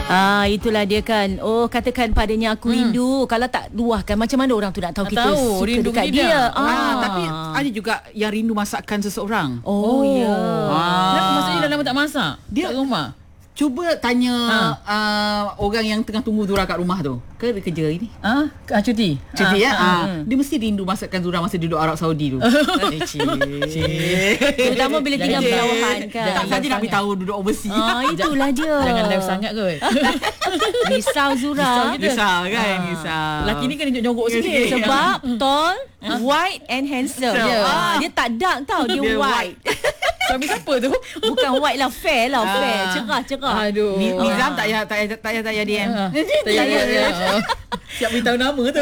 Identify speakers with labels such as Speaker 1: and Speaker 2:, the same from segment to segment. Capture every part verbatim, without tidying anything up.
Speaker 1: Ah, itulah dia kan. Oh, katakan padanya aku hmm. rindu. Kalau tak luahkan, macam mana orang tu nak tahu
Speaker 2: tak
Speaker 1: kita
Speaker 2: tahu,
Speaker 1: suka
Speaker 2: rindu
Speaker 1: dekat
Speaker 2: dia.
Speaker 1: dia.
Speaker 3: Ah,
Speaker 1: Ah.
Speaker 3: tapi ada juga yang rindu masakan seseorang.
Speaker 1: Oh, oh ya.
Speaker 3: Ah.
Speaker 2: Kenapa maksudnya dah lama tak masak?
Speaker 3: Dia-
Speaker 2: Kat rumah?
Speaker 3: Cuba tanya
Speaker 2: Ha.
Speaker 3: uh, orang yang tengah tunggu Zura kat rumah tu. Ke dia kerja hari ni?
Speaker 2: Ah, ah cuti.
Speaker 3: Cuti ya.
Speaker 2: Ah,
Speaker 3: Ah,
Speaker 2: ah.
Speaker 3: Dia mesti rindu masakan Zura masa duduk Arab Saudi tu. Eh, cik.
Speaker 1: Terutama bila tinggal
Speaker 3: Jangan-
Speaker 1: berjauhan kan.
Speaker 3: Tak saja nak beritahu duduk overseas.
Speaker 1: Ah, itulah dia.
Speaker 2: Jangan live sangat kot.
Speaker 1: Risau Zura.
Speaker 3: Risau kan, risau.
Speaker 2: Lelaki ni kena nyogok sikit.
Speaker 1: Sebab tall, white and handsome.
Speaker 2: Ya.
Speaker 1: Ah, dia tak dark tau, dia,
Speaker 3: Dia
Speaker 1: white.
Speaker 2: Suami siapa tu?
Speaker 1: Bukan white lah, fair lah, fair.
Speaker 3: Ah.
Speaker 1: Cerah, cerah.
Speaker 2: Aduh.
Speaker 3: Ni, Nizam tak payah tak payah tak payah tak payah D M.
Speaker 2: Ah, tak payah, tak payah.
Speaker 3: Siap beritahu nama tu.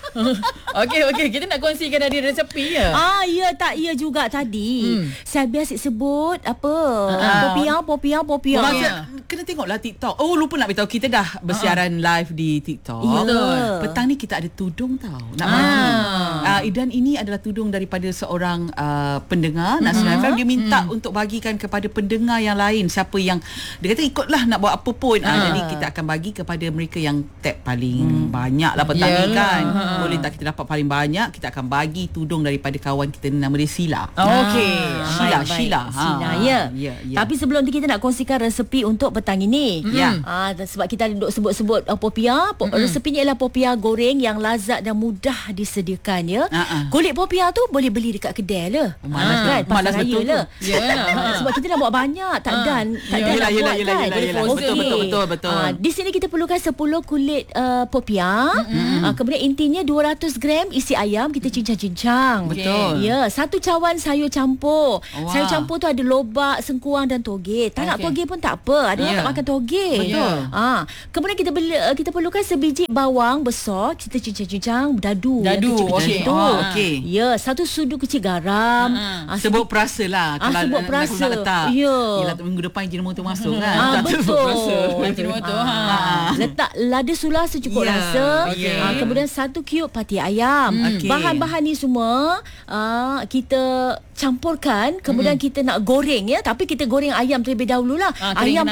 Speaker 2: Okey, okey. Kita nak kongsikan dari resepi ya.
Speaker 1: Ah, ya tak ya juga tadi.
Speaker 2: Hmm.
Speaker 1: Saya biasa sebut apa?
Speaker 2: Ah.
Speaker 1: Popiah, popiah, popiah.
Speaker 3: Masa,
Speaker 2: Ya.
Speaker 3: kena tengoklah TikTok. Oh, lupa nak beritahu kita dah bersiaran live di TikTok.
Speaker 1: Ya.
Speaker 3: Petang ni kita ada tudung tau. Nak
Speaker 2: Ah.
Speaker 3: bagi. Uh, dan ini adalah tudung daripada seorang uh, pendengar Nasional F M. Dia minta untuk bagikan kepada pendengar yang lain, siapa yang dia kata ikutlah nak buat apa pun. Uh,
Speaker 2: Ah.
Speaker 3: jadi kita akan bagi kepada mereka yang tag paling banyak lah petang ni
Speaker 2: Yalah.
Speaker 3: kan.
Speaker 2: Ha.
Speaker 3: Boleh tak kita dapat paling banyak, kita akan bagi tudung daripada kawan kita, nama dia Sila.
Speaker 2: Ah, okey.
Speaker 3: Sheila,
Speaker 1: Baik, baik.
Speaker 3: Sheila. Ha,
Speaker 1: Sheila,
Speaker 3: ha.
Speaker 1: ya.
Speaker 3: Ya, ya.
Speaker 1: Tapi sebelum tu kita nak kongsikan resepi untuk petang ini.
Speaker 3: Ya.
Speaker 1: Ah, dan sebab kita ada duk sebut-sebut uh, popiah, po- resepinya ialah popiah goreng yang lazat dan mudah disediakan ya.
Speaker 3: Ha-ha.
Speaker 1: Kulit popiah tu boleh beli dekat kedai lah.
Speaker 3: Malas
Speaker 1: kan,
Speaker 3: tu. Malas
Speaker 1: pasar raya
Speaker 3: betul tu.
Speaker 1: lah.
Speaker 2: Ya.
Speaker 1: Ah, sebab kita nak buat banyak, tak
Speaker 2: Ah.
Speaker 1: dan tak
Speaker 2: Ya.
Speaker 1: dan
Speaker 3: Yelah,
Speaker 1: nak
Speaker 3: yelah,
Speaker 1: buat
Speaker 3: yelah,
Speaker 1: kan.
Speaker 3: yelah, yelah.
Speaker 1: Okey.
Speaker 3: Betul, betul, betul, betul.
Speaker 1: Ah, di sini kita perlukan sepuluh kulit uh, popiah. Ah, kemudian intinya dua ratus gram isi ayam kita cincang-cincang.
Speaker 3: Betul.
Speaker 1: Ya, satu cawan sayur campur.
Speaker 3: Wah.
Speaker 1: Sayur campur tu ada lobak, sengkuang dan toge. Tak nak
Speaker 2: Okey.
Speaker 1: toge pun tak apa. Ada yang
Speaker 3: Ya.
Speaker 1: tak makan toge.
Speaker 3: Betul.
Speaker 1: Ah, kemudian kita beli, uh, kita perlukan sebiji bawang besar, kita cincang-cincang dadu. yang
Speaker 2: Dadu,
Speaker 1: kecil-kecil
Speaker 2: okey.
Speaker 1: tu.
Speaker 3: Ah, okey.
Speaker 1: Ya, satu sudu kecil garam.
Speaker 2: Ah,
Speaker 1: Ah,
Speaker 3: Sebut perasa lah.
Speaker 1: Ah, sebut
Speaker 3: nak-
Speaker 1: perasa.
Speaker 3: Nak letak.
Speaker 1: Ya.
Speaker 3: Yelah, minggu depan jenama tu masuk kan.
Speaker 1: Ah,
Speaker 3: Tak sebut
Speaker 1: betul.
Speaker 3: perasa.
Speaker 2: Jenama tu, ha.
Speaker 1: Ah, letak lada sula secukup
Speaker 3: Ya,
Speaker 1: rasa.
Speaker 3: okey.
Speaker 1: Ah, kemudian satu cube pati ayam.
Speaker 3: Okey.
Speaker 1: Bahan-bahan ni semua ah, kita campurkan. Kemudian kita nak goreng ya. Tapi kita goreng ayam terlebih dahululah.
Speaker 2: Ah, kering
Speaker 1: ayam